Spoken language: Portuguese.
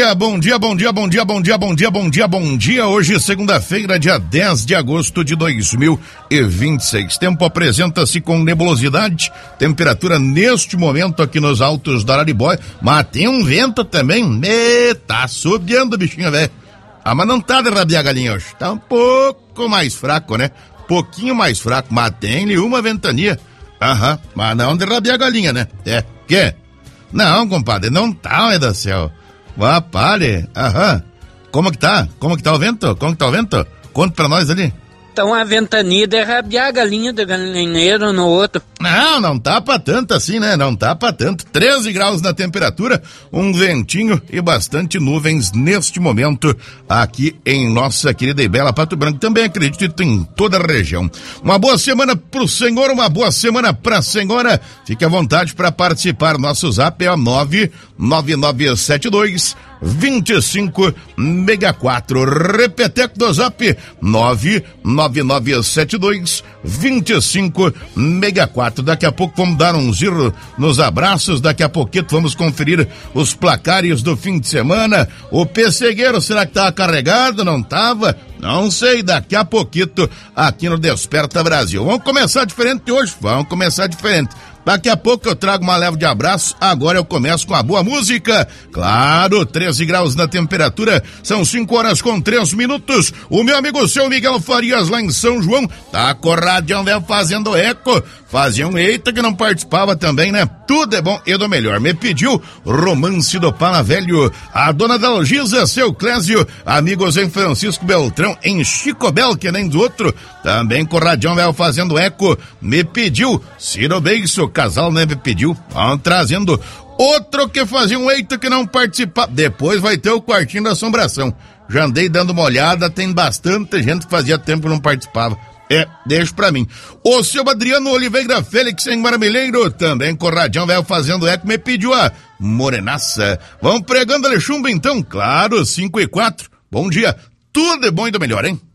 dia, bom dia, bom dia, bom dia, bom dia, bom dia, bom dia, bom dia. Hoje, segunda-feira, dia 10 de agosto de 2026. Tempo apresenta-se com nebulosidade, temperatura neste momento aqui nos altos da Araribóia, mas tem um vento também, tá subindo, bichinho, velho. Ah, mas não tá de rabiar a galinha hoje, tá um pouco mais fraco, né? Pouquinho mais fraco, mas tem uma ventania. Aham, mas não de rabiar a galinha, né? Quê? Não, compadre, não tá, meu Deus do céu. Vá, pare. Aham. Como que tá o vento? Conta pra nós ali. Então a ventania de rabiar a galinha do galinheiro no outro. Não tá pra tanto assim, né? Não tá pra tanto. 13 graus na temperatura, um ventinho e bastante nuvens neste momento aqui em nossa querida e bela Pato Branco. Também acredito em toda a região. Uma boa semana pro senhor, uma boa semana pra senhora. Fique à vontade para participar. Nosso zap é 99972 2564. Repeteco do zap 99972 2564. Daqui a pouco vamos dar um giro nos abraços, daqui a pouquinho vamos conferir os placares do fim de semana. O pessegueiro, será que tava carregado? Não tava? Não sei, daqui a pouquinho aqui no Desperta Brasil. Vamos começar diferente hoje, Daqui a pouco eu trago uma leva de abraço, agora eu começo com a boa música. Claro, 13 graus na temperatura, são 5h03. O meu amigo seu Miguel Farias lá em São João, tá corradão, velho, fazendo eco. Fazia um eita que não participava também, né? Tudo é bom e do melhor. Me pediu Romance do Pala Velho. A dona Dalgisa, seu Clésio, amigos em Francisco Beltrão, em Chicobel, que nem do outro. Também corradão, velho, fazendo eco. Me pediu Ciro Beiço, casal, né? Me pediu. Vamos trazendo outro que fazia um eita que não participava. Depois vai ter o quartinho da assombração. Já andei dando uma olhada, tem bastante gente que fazia tempo que não participava. Deixa pra mim. O seu Adriano Oliveira Félix em Marmeleiro, também corradão, velho, fazendo eco, me pediu a morenaça. Vamos pregando a chumbo então, claro, 5h04. Bom dia, tudo é bom e do melhor, hein?